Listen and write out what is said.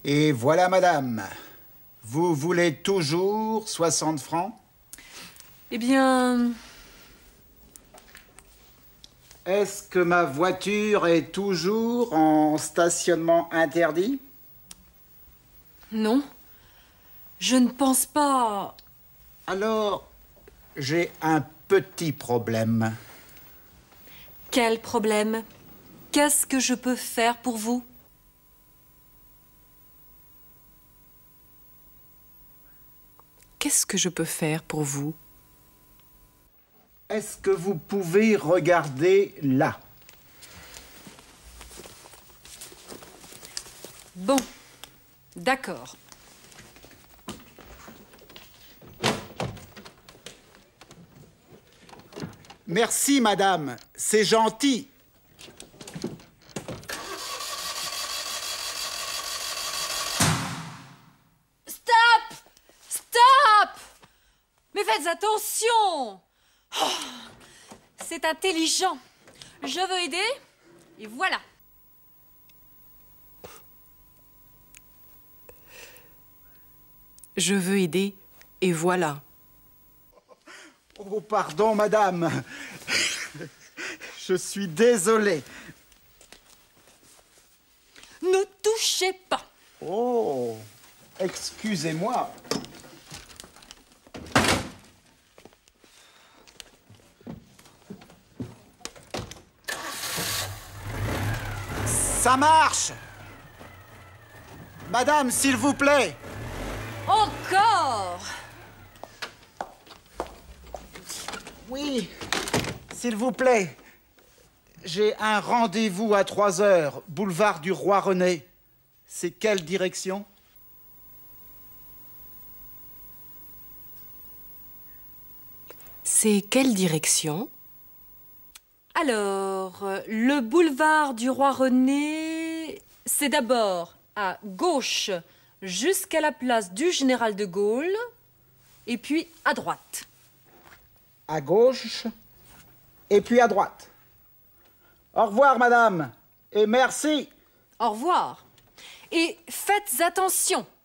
Et voilà, madame. Vous voulez toujours 60 francs? Eh bien... Est-ce que ma voiture est toujours en stationnement interdit? Non. Je ne pense pas... Alors, j'ai un petit problème. Quel problème? Qu'est-ce que je peux faire pour vous? Qu'est-ce que je peux faire pour vous? Est-ce que vous pouvez regarder là? Bon, d'accord. Merci, madame. C'est gentil. Stop! Stop! Mais faites attention! Oh, c'est intelligent. Je veux aider, et voilà. Je veux aider, et voilà. Oh, pardon, madame. Je suis désolé. Ne touchez pas. Oh, excusez-moi. Ça marche. Madame, s'il vous plaît. Encore! Oui, s'il vous plaît. J'ai un rendez-vous à 3 heures, boulevard du Roi René. C'est quelle direction? C'est quelle direction? Alors, le boulevard du Roi René, c'est d'abord à gauche jusqu'à la place du Général de Gaulle, et puis à droite. À gauche et puis à droite. Au revoir, madame, et merci. Au revoir. Et faites attention.